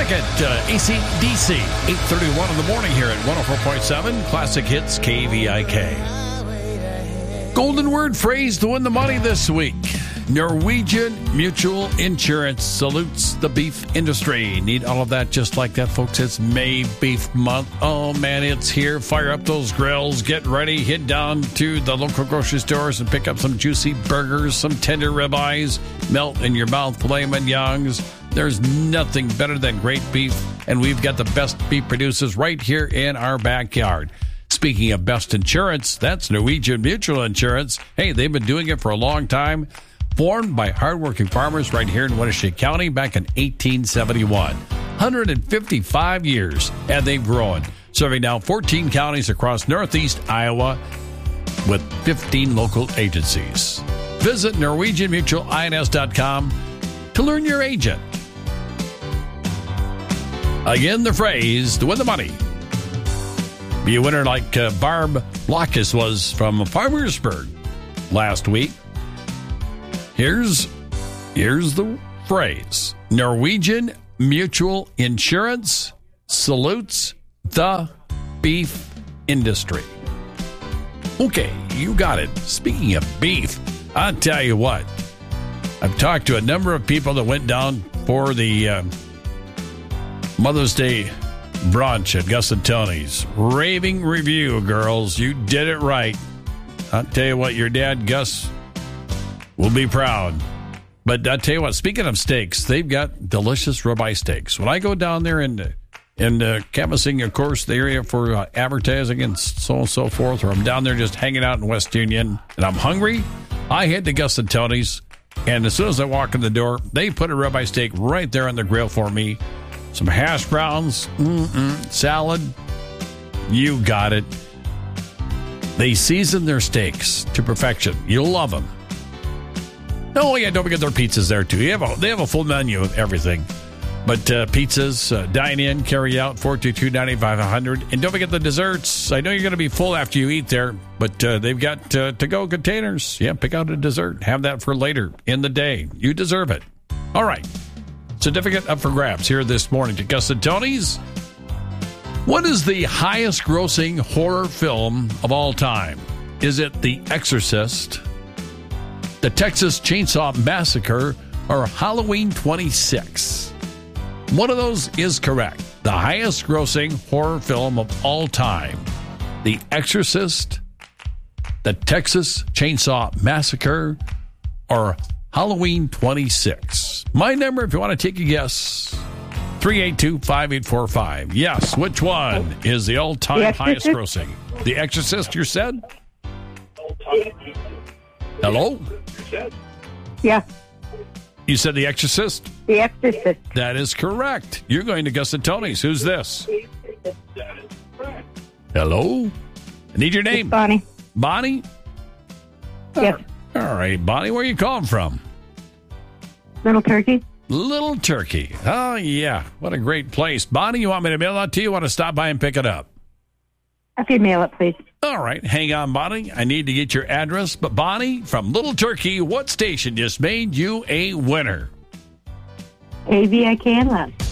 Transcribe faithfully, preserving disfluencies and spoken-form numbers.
Back at uh, A C D C, eight thirty-one in the morning here at one oh four point seven Classic Hits K V I K. Golden word phrase to win the money this week. Norwegian Mutual Insurance salutes the beef industry. Need all of that just like that, folks. It's May Beef Month. Oh, man, it's here. Fire up those grills. Get ready. Head down to the local grocery stores and pick up some juicy burgers, some tender ribeyes. Melt in your mouth, filet mignons. There's nothing better than great beef, and we've got the best beef producers right here in our backyard. Speaking of best insurance, that's Norwegian Mutual Insurance. Hey, they've been doing it for a long time. Formed by hardworking farmers right here in Wenatchee County back in eighteen seventy-one. one hundred fifty-five years, and they've grown. Serving now fourteen counties across northeast Iowa with fifteen local agencies. Visit Norwegian Mutual Ins dot com to learn your agent. Again, the phrase to win the money. Be a winner like uh, Barb Lockus was from Farmersburg last week. Here's, here's the phrase. Norwegian Mutual Insurance salutes the beef industry. Okay, you got it. Speaking of beef, I'll tell you what. I've talked to a number of people that went down for the uh, Mother's Day brunch at Gus and Tony's. Raving review, girls. You did it right. I'll tell you what, your dad, Gus, will be proud. But I'll tell you what, speaking of steaks, they've got delicious ribeye steaks. When I go down there and, and uh, canvassing, of course, the area for uh, advertising and so on and so forth, or I'm down there just hanging out in West Union and I'm hungry, I head to Gus and Tony's, and as soon as I walk in the door, they put a ribeye steak right there on the grill for me. Some hash browns, mm-mm, salad. You got it. They season their steaks to perfection. You'll love them. Oh, yeah, don't forget their pizzas there, too. They have a, they have a full menu of everything. But uh, pizzas, uh, dine in, carry out, four two two, nine eight five, one hundred. And don't forget the desserts. I know you're going to be full after you eat there, but uh, they've got uh, to-go containers. Yeah, pick out a dessert. Have that for later in the day. You deserve it. All right. Certificate up for grabs here this morning to Gus and Tony's. What is the highest grossing horror film of all time? Is it The Exorcist, The Texas Chainsaw Massacre, or Halloween twenty-six? One of those is correct. The highest grossing horror film of all time. The Exorcist, The Texas Chainsaw Massacre, or Halloween twenty-six. My number, if you want to take a guess, three eight two, five eight four five. Yes, which one is the all-time the highest grossing? The Exorcist, you said? Hello? Yeah. You said The Exorcist? The Exorcist. That is correct. You're going to Gus and Tony's. Who's this? Hello? I need your name. It's Bonnie. Bonnie? Yes. All right, Bonnie, where are you calling from? Little Turkey. Little Turkey. Oh, yeah. What a great place. Bonnie, you want me to mail that to you? You want to stop by and pick it up? If you mail it, please. All right. Hang on, Bonnie. I need to get your address. But, Bonnie, from Little Turkey, what station just made you a winner? A V I K N L A.